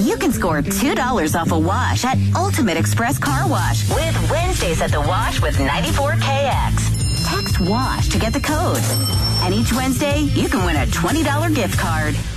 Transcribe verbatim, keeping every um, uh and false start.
you can score two dollars off a wash at Ultimate Express Car Wash with Wednesdays at the Wash with ninety-four K X. Text WASH to get the code. And each Wednesday, you can win a twenty dollars gift card.